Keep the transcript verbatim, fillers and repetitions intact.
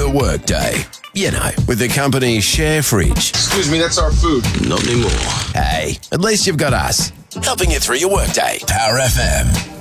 the workday. You know, with the company Share Fridge. Excuse me, that's our food. Not anymore. Hey, at least you've got us, helping you through your workday. Power F M.